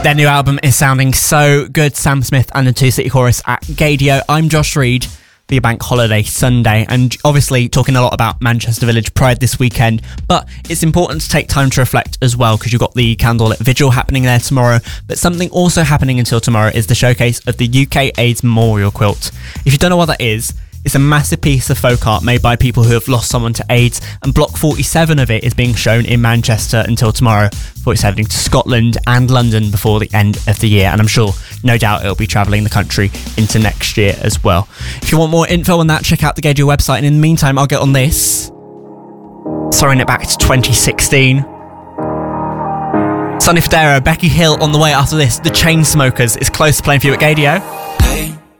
Their new album is sounding so good. Sam Smith and the Two City Chorus at Gaydio. I'm Josh Reed for your Bank Holiday Sunday, and obviously talking a lot about Manchester Village Pride this weekend, but it's important to take time to reflect as well, because you've got the Candlelit Vigil happening there tomorrow, but something also happening until tomorrow is the showcase of the UK AIDS Memorial Quilt. If you don't know what that is, it's a massive piece of folk art made by people who have lost someone to AIDS, and Block 47 of it is being shown in Manchester until tomorrow, before it's heading to Scotland and London before the end of the year, and I'm sure, no doubt, it'll be travelling the country into next year as well. If you want more info on that, check out the Gaydio website, and in the meantime, I'll get on this. Throwing it back to 2016. Sonny Fodera, Becky Hill on the way after this. The Chainsmokers is close to playing for you at Gaydio.